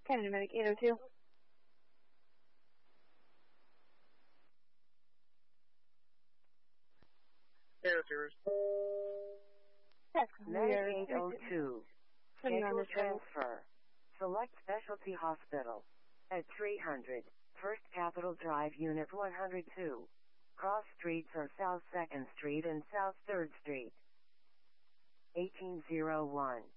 Canada Medic 802. Medic 802. Schedule this way. transfer. Select Specialty Hospital. At 300, First Capitol Drive, Unit 102. Cross streets are South 2nd Street and South 3rd Street. 1801.